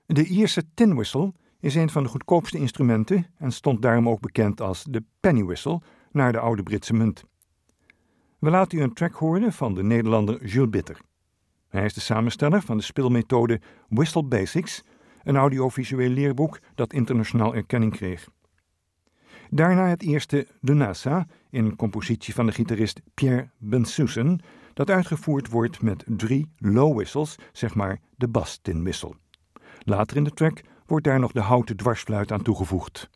De Ierse tin whistle is een van de goedkoopste instrumenten en stond daarom ook bekend als de penny whistle, naar de oude Britse munt. We laten u een track horen van de Nederlander Jules Bitter. Hij is de samensteller van de speelmethode Whistle Basics, een audiovisueel leerboek dat internationaal erkenning kreeg. Daarna het eerste De NASA, in compositie van de gitarist Pierre Bensussen, dat uitgevoerd wordt met 3 low whistles, zeg maar de bas tin whistle. Later in de track wordt daar nog de houten dwarsfluit aan toegevoegd.